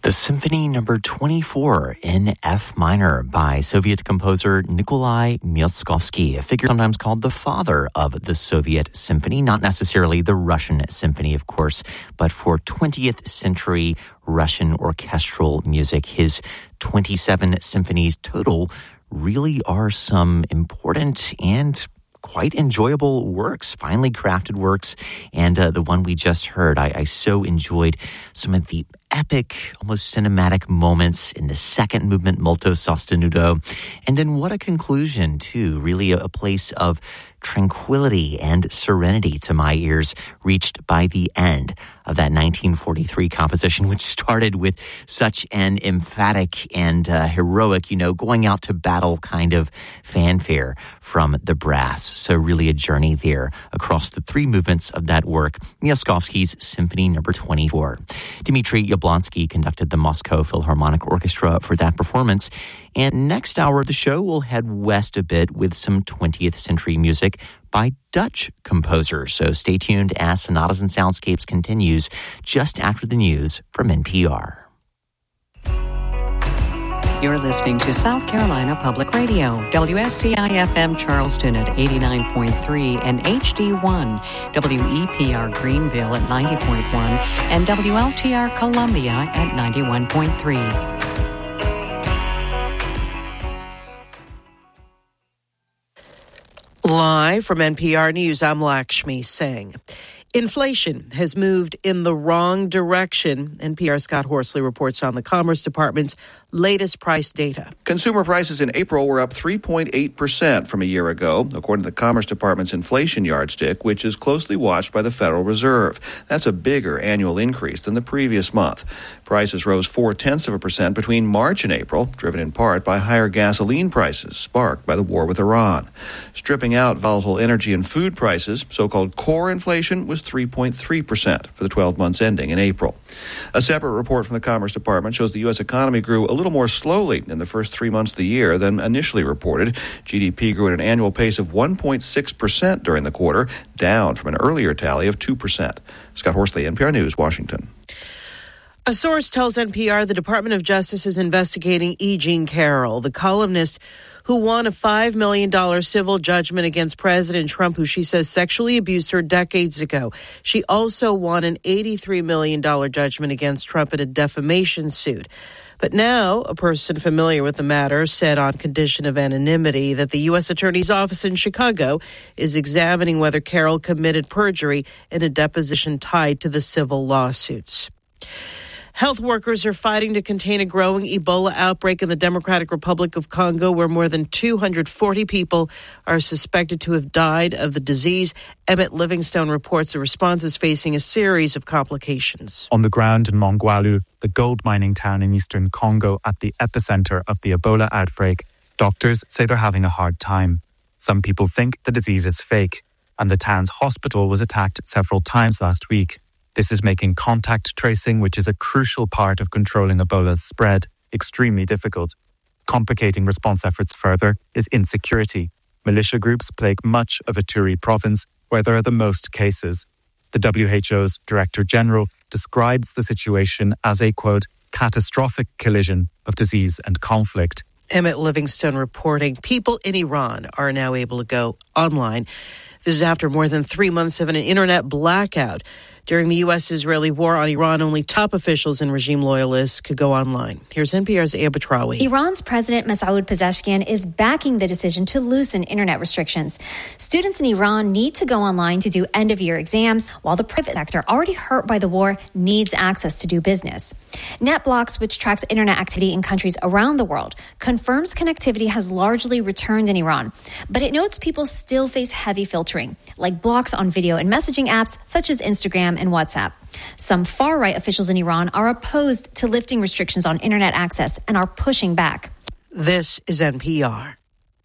The Symphony Number 24 in F minor by Soviet composer Nikolai Myaskovsky, a figure sometimes called the father of the Soviet symphony, not necessarily the Russian symphony, of course, but for 20th century Russian orchestral music. His 27 symphonies total really are some important and quite enjoyable works, finely crafted works. And the one we just heard, I so enjoyed some of the epic, almost cinematic moments in the second movement, Molto Sostenuto. And then what a conclusion, too. Really a place of tranquility and serenity to my ears reached by the end of that 1943 composition, which started with such an emphatic and heroic, going out to battle kind of fanfare from the brass. So really a journey there across the three movements of that work, Myaskovsky's Symphony Number 24. Dmitry Yablonsky conducted the Moscow Philharmonic Orchestra for that performance. And next hour of the show, we'll head west a bit with some 20th century music by Dutch composers. So stay tuned as Sonatas and Soundscapes continues just after the news from NPR. You're listening to South Carolina Public Radio, WSCI-FM Charleston at 89.3 and HD1, WEPR Greenville at 90.1 and WLTR Columbia at 91.3. Live from NPR News, I'm Lakshmi Singh. Inflation has moved in the wrong direction. NPR's Scott Horsley reports on the Commerce Department's latest price data. Consumer prices in April were up 3.8% from a year ago, according to the Commerce Department's inflation yardstick, which is closely watched by the Federal Reserve. That's a bigger annual increase than the previous month. Prices rose 0.4% between March and April, driven in part by higher gasoline prices sparked by the war with Iran. Stripping out volatile energy and food prices, so-called core inflation was 3.3% for the 12 months ending in April. A separate report from the Commerce Department shows the U.S. economy grew a little more slowly in the first 3 months of the year than initially reported. GDP grew at an annual pace of 1.6% during the quarter, down from an earlier tally of 2%. Scott Horsley, NPR News, Washington. A source tells NPR the Department of Justice is investigating E. Jean Carroll, the columnist who won a $5 million civil judgment against President Trump, who she says sexually abused her decades ago. She also won an $83 million judgment against Trump in a defamation suit. But now, a person familiar with the matter said on condition of anonymity that the U.S. Attorney's Office in Chicago is examining whether Carroll committed perjury in a deposition tied to the civil lawsuits. Health workers are fighting to contain a growing Ebola outbreak in the Democratic Republic of Congo, where more than 240 people are suspected to have died of the disease. Emmett Livingstone reports the response is facing a series of complications. On the ground in Mongwalu, the gold mining town in eastern Congo at the epicenter of the Ebola outbreak, doctors say they're having a hard time. Some people think the disease is fake, and the town's hospital was attacked several times last week. This is making contact tracing, which is a crucial part of controlling Ebola's spread, extremely difficult. Complicating response efforts further is insecurity. Militia groups plague much of Ituri province, where there are the most cases. The WHO's Director General describes the situation as a, quote, catastrophic collision of disease and conflict. Emmett Livingstone reporting people in Iran are now able to go online. This is after more than 3 months of an internet blackout. During the U.S.-Israeli war on Iran, only top officials and regime loyalists could go online. Here's NPR's Aya Batrawi. Iran's President Masoud Pezeshkian is backing the decision to loosen internet restrictions. Students in Iran need to go online to do end-of-year exams, while the private sector, already hurt by the war, needs access to do business. NetBlocks, which tracks internet activity in countries around the world, confirms connectivity has largely returned in Iran. But it notes people still face heavy filtering, like blocks on video and messaging apps such as Instagram and WhatsApp. Some far-right officials in Iran are opposed to lifting restrictions on internet access and are pushing back. This is NPR.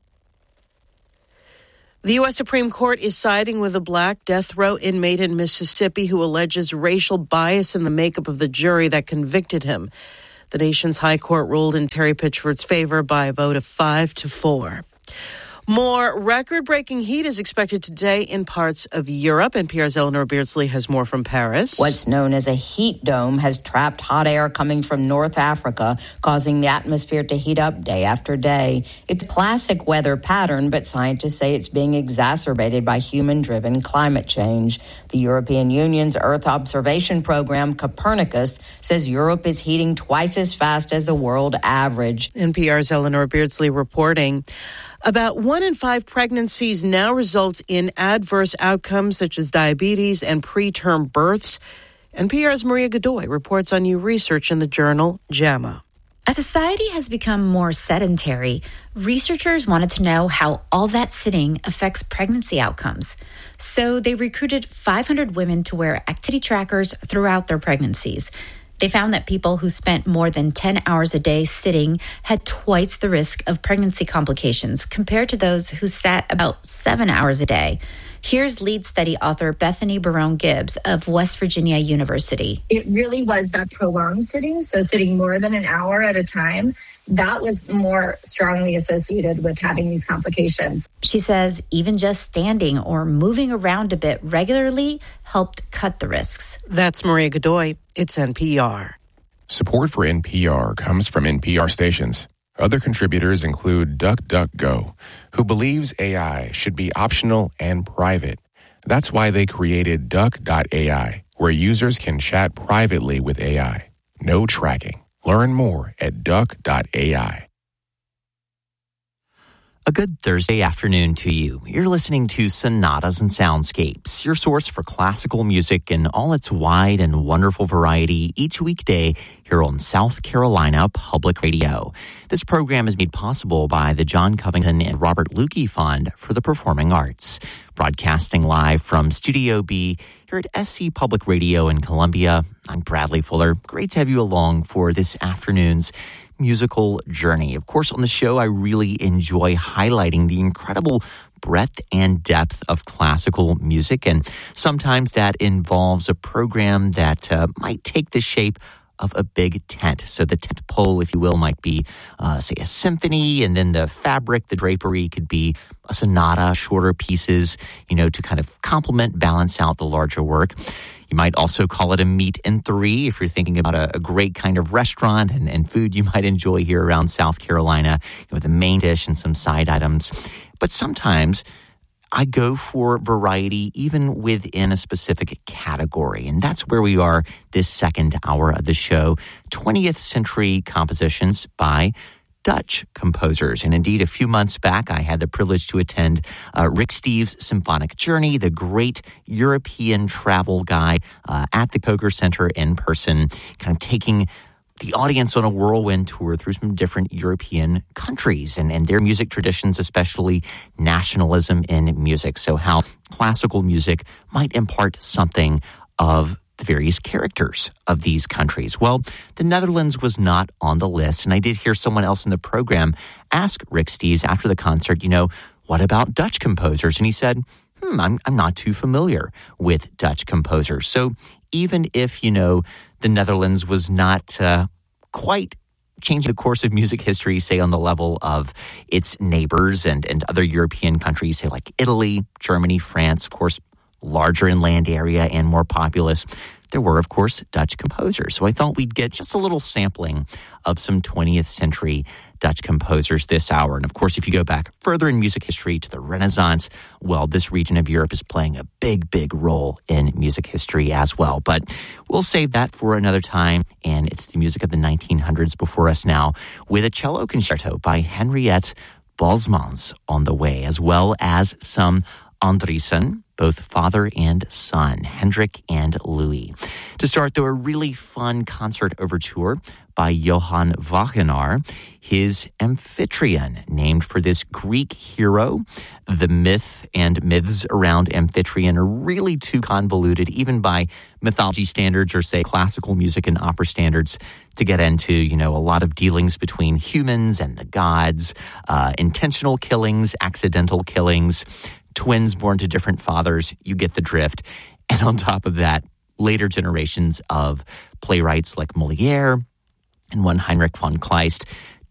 The U.S. Supreme Court is siding with a black death row inmate in Mississippi who alleges racial bias in the makeup of the jury that convicted him. The nation's high court ruled in Terry Pitchford's favor by a vote of 5-4. More record-breaking heat is expected today in parts of Europe. NPR's Eleanor Beardsley has more from Paris. What's known as a heat dome has trapped hot air coming from North Africa, causing the atmosphere to heat up day after day. It's a classic weather pattern, but scientists say it's being exacerbated by human-driven climate change. The European Union's Earth observation program, Copernicus, says Europe is heating twice as fast as the world average. NPR's Eleanor Beardsley reporting. About 1 in 5 pregnancies now results in adverse outcomes such as diabetes and preterm births. NPR's Maria Godoy reports on new research in the journal JAMA. As society has become more sedentary, researchers wanted to know how all that sitting affects pregnancy outcomes. So they recruited 500 women to wear activity trackers throughout their pregnancies. They found that people who spent more than 10 hours a day sitting had twice the risk of pregnancy complications compared to those who sat about 7 hours a day. Here's lead study author Bethany Barone Gibbs of West Virginia University. It really was that prolonged sitting, so sitting more than an hour at a time, that was more strongly associated with having these complications. She says even just standing or moving around a bit regularly helped cut the risks. That's Maria Godoy. It's NPR. Support for NPR comes from NPR stations. Other contributors include DuckDuckGo, who believes AI should be optional and private. That's why they created Duck.ai, where users can chat privately with AI. No tracking. Learn more at Duck.ai. A good Thursday afternoon to you. You're listening to Sonatas and Soundscapes, your source for classical music in all its wide and wonderful variety each weekday here on South Carolina Public Radio. This program is made possible by the John Covington and Robert Lukey Fund for the Performing Arts. Broadcasting live from Studio B here at SC Public Radio in Columbia, I'm Bradley Fuller. Great to have you along for this afternoon's musical journey. Of course, on the show, I really enjoy highlighting the incredible breadth and depth of classical music, and sometimes that involves a program that might take the shape of a big tent. So the tent pole, if you will, might be, say, a symphony, and then the fabric, the drapery could be a sonata, shorter pieces, to kind of complement, balance out the larger work. You might also call it a meat and three if you're thinking about a great kind of restaurant and food you might enjoy here around South Carolina, with a main dish and some side items. But sometimes I go for variety even within a specific category. And that's where we are this second hour of the show. 20th century compositions by Dutch composers. And indeed, a few months back, I had the privilege to attend Rick Steves' Symphonic Journey, the great European travel guide at the Coker Center in person, kind of taking the audience on a whirlwind tour through some different European countries and their music traditions, especially nationalism in music. So how classical music might impart something of the various characters of these countries. Well, the Netherlands was not on the list, and I did hear someone else in the program ask Rick Steves after the concert, what about Dutch composers? And he said, I'm not too familiar with Dutch composers. So even if, the Netherlands was not quite changing the course of music history, say, on the level of its neighbors and other European countries, say, like Italy, Germany, France, of course, larger in land area and more populous, there were, of course, Dutch composers. So I thought we'd get just a little sampling of some 20th century Dutch composers this hour. And of course, if you go back further in music history to the Renaissance, well, this region of Europe is playing a big, big role in music history as well. But we'll save that for another time. And it's the music of the 1900s before us now with a cello concerto by Henriette Balsmans on the way, as well as some Andriessen, both father and son, Hendrik and Louis. To start, though, a really fun concert overture by Johann Wagenaar, his Amphitryon, named for this Greek hero. The myth and myths around Amphitryon are really too convoluted, even by mythology standards or, say, classical music and opera standards, to get into, a lot of dealings between humans and the gods, intentional killings, accidental killings, twins born to different fathers. You get the drift. And on top of that, later generations of playwrights like Molière and one Heinrich von Kleist